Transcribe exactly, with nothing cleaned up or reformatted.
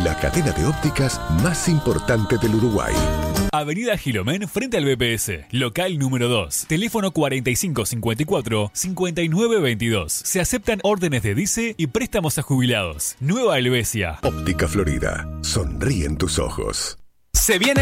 la cadena de ópticas más importante del Uruguay. Avenida Gilomén frente al B P S, local número dos, teléfono cuarenta y cinco cincuenta y cuatro cincuenta y nueve veintidós. Se aceptan órdenes de D I C E y préstamos a jubilados. Nueva Helvecia. Óptica Florida, sonríen tus ojos. Se viene